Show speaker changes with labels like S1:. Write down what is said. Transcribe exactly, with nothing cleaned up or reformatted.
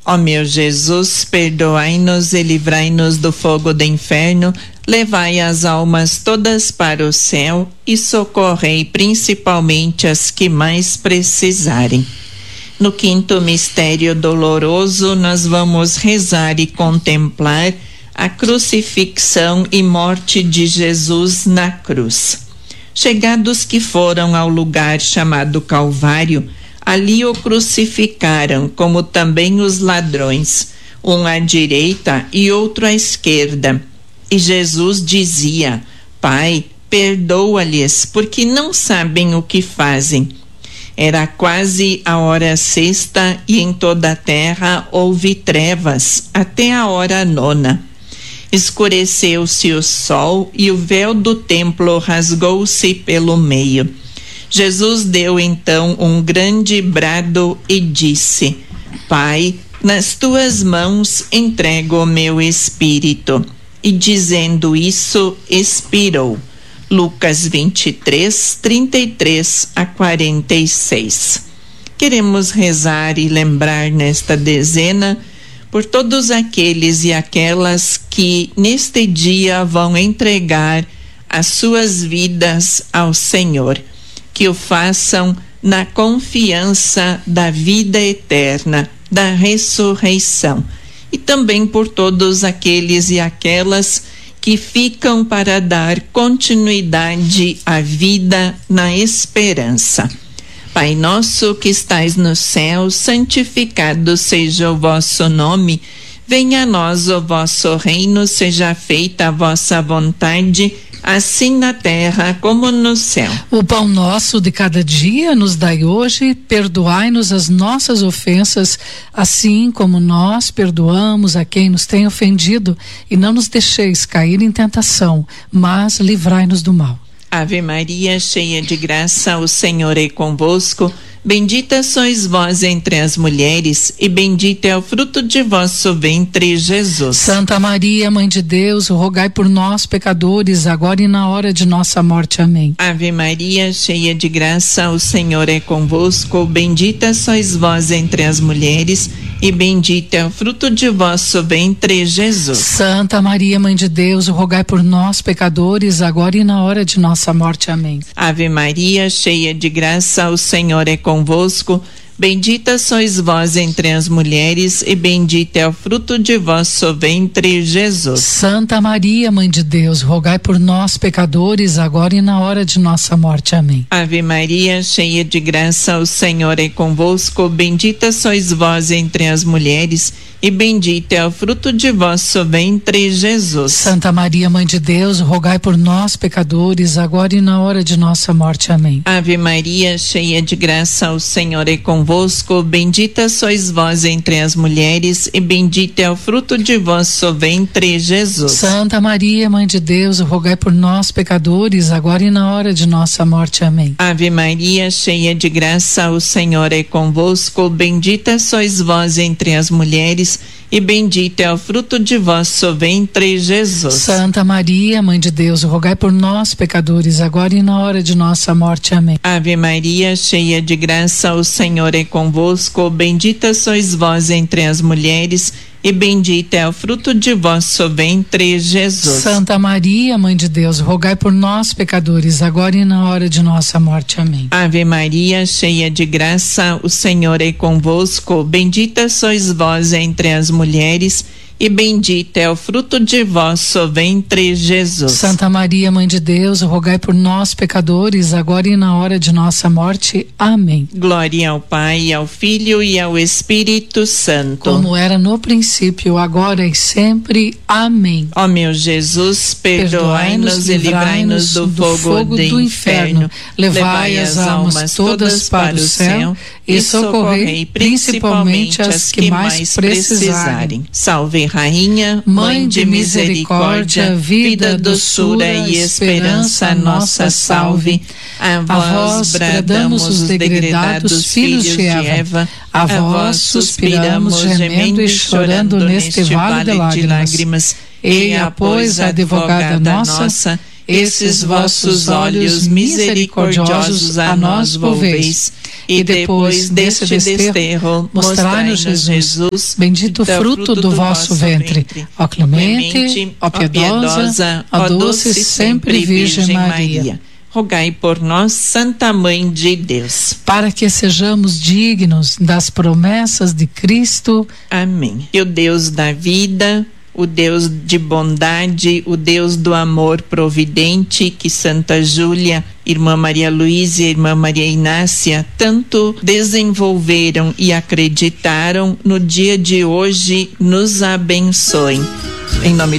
S1: Ó meu Jesus, perdoai-nos e livrai-nos do fogo do inferno, levai as almas todas para o céu e socorrei principalmente as que mais precisarem. No quinto mistério doloroso, nós vamos rezar e contemplar a crucifixão e morte de Jesus na cruz. Chegados que foram ao lugar chamado Calvário, ali o crucificaram, como também os ladrões, um à direita e outro à esquerda. E Jesus dizia: Pai, perdoa-lhes, porque não sabem o que fazem. Era quase a hora sexta e em toda a terra houve trevas, até a hora nona. Escureceu-se o sol e o véu do templo rasgou-se pelo meio. Jesus deu então um grande brado e disse: Pai, nas tuas mãos entrego o meu espírito. E dizendo isso, expirou. Lucas vinte e três, trinta e três a quarenta e seis. Queremos rezar e lembrar nesta dezena por todos aqueles e aquelas que neste dia vão entregar as suas vidas ao Senhor, que o façam na confiança da vida eterna, da ressurreição, e também por todos aqueles e aquelas que ficam para dar continuidade à vida na esperança. Pai nosso que estais no céu, santificado seja o vosso nome. Venha a nós o vosso reino, seja feita a vossa vontade, assim na terra como no céu.
S2: O pão nosso de cada dia nos dai hoje, perdoai-nos as nossas ofensas, assim como nós perdoamos a quem nos tem ofendido, e não nos deixeis cair em tentação, mas livrai-nos do mal.
S1: Ave Maria, cheia de graça, o Senhor é convosco. Bendita sois vós entre as mulheres, e bendito é o fruto de vosso ventre, Jesus.
S2: Santa Maria, Mãe de Deus, rogai por nós, pecadores, agora e na hora de nossa morte. Amém.
S1: Ave Maria, cheia de graça, o Senhor é convosco. Bendita sois vós entre as mulheres, e bendito é o fruto de vosso ventre, Jesus.
S2: Santa Maria, Mãe de Deus, rogai por nós, pecadores, agora e na hora de nossa morte. Amém.
S1: Ave Maria, cheia de graça, o Senhor é convosco. Bendita sois vós entre as mulheres, e bendito é o fruto de vosso ventre, Jesus.
S2: Santa Maria, Mãe de Deus, rogai por nós, pecadores, agora e na hora de nossa morte. Amém.
S1: Ave Maria, cheia de graça, o Senhor é convosco. Bendita sois vós entre as mulheres, e bendito é o fruto de vosso ventre, Jesus.
S2: Santa Maria, Mãe de Deus, rogai por nós, pecadores, agora e na hora de nossa morte. Amém.
S1: Ave Maria, cheia de graça, o Senhor é convosco. Bendita sois vós entre as mulheres, e bendito é o fruto de vosso ventre, Jesus.
S2: Santa Maria, Mãe de Deus, rogai por nós, pecadores, agora e na hora de nossa morte. Amém.
S1: Ave Maria, cheia de graça, o Senhor é convosco. Bendita sois vós entre as mulheres, e bendito é o fruto de vosso ventre, Jesus.
S2: Santa Maria, Mãe de Deus, rogai por nós, pecadores, agora e na hora de nossa morte. Amém.
S1: Ave Maria, cheia de graça, o Senhor é convosco. Bendita sois vós entre as mulheres, e bendito é o fruto de vosso ventre, Jesus.
S2: Santa Maria, Mãe de Deus, rogai por nós, pecadores, agora e na hora de nossa morte. Amém.
S1: Ave Maria, cheia de graça, o Senhor é convosco. Bendita sois vós entre as mulheres, e bendito é o fruto de vosso ventre, Jesus.
S2: Santa Maria, Mãe de Deus, rogai por nós, pecadores, agora e na hora de nossa morte. Amém.
S1: Glória ao Pai, ao Filho e ao Espírito Santo.
S2: Como era no princípio, agora e sempre. Amém.
S1: Ó meu Jesus, perdoai-nos e livrai-nos do, do fogo do inferno. Levai as almas todas para o céu e socorrei principalmente as que mais precisarem. Salve Rainha, Mãe de misericórdia, vida, doçura e esperança, nossa salve. A vós bradamos os degredados filhos de Eva, a vós suspiramos gemendo e chorando neste vale de lágrimas. Eia, pois, advogada nossa, esses vossos olhos misericordiosos a nós volveis, e depois deste desterro mostrai-nos Jesus,
S2: bendito fruto do vosso ventre. Ó clemente, ó piedosa, ó doce sempre Virgem Maria.
S1: Rogai por nós, Santa Mãe de Deus,
S2: para que sejamos dignos das promessas de Cristo.
S1: Amém. E o Deus da vida, o Deus de bondade, o Deus do amor providente, que Santa Júlia, Irmã Maria Luísa e Irmã Maria Inácia tanto desenvolveram e acreditaram, no dia de hoje nos abençoe. Em nome